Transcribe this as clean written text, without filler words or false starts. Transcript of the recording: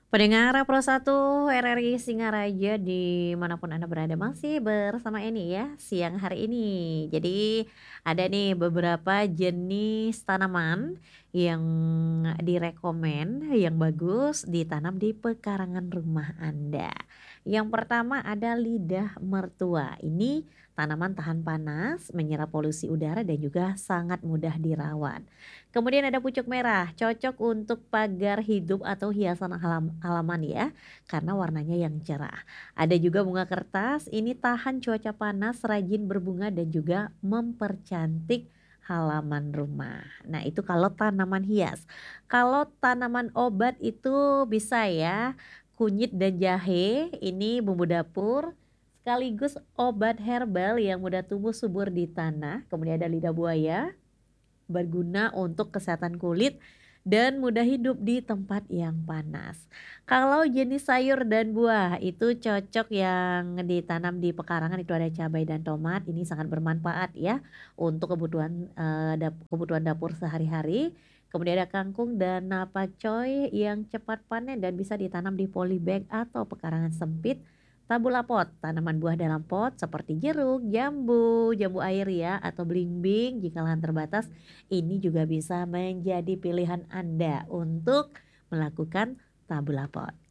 Pendengar Pro 1 RRI Singaraja dimanapun Anda berada masih bersama Eni ya siang hari ini. Jadi ada nih beberapa jenis tanaman yang direkomend yang bagus ditanam di pekarangan rumah Anda. Yang pertama ada lidah mertua. Ini tanaman tahan panas, menyerap polusi udara dan juga sangat mudah dirawat. Kemudian ada pucuk merah, cocok untuk pagar hidup atau hiasan halaman ya, karena warnanya yang cerah. Ada juga bunga kertas, ini tahan cuaca panas, rajin berbunga dan juga mempercantik halaman rumah. Nah, itu kalau tanaman hias. Kalau tanaman obat itu bisa ya, kunyit dan jahe, ini bumbu dapur sekaligus obat herbal yang mudah tumbuh subur di tanah. Kemudian ada lidah buaya, berguna untuk kesehatan kulit dan mudah hidup di tempat yang panas. Kalau jenis sayur dan buah itu cocok yang ditanam di pekarangan itu ada cabai dan tomat, ini sangat bermanfaat ya untuk kebutuhan, kebutuhan dapur sehari-hari. Kemudian ada kangkung dan pakcoy yang cepat panen dan bisa ditanam di polybag atau pekarangan sempit. Tabula pot, tanaman buah dalam pot seperti jeruk, jambu, jambu air ya, atau belimbing jika lahan terbatas ini juga bisa menjadi pilihan Anda untuk melakukan tabula pot.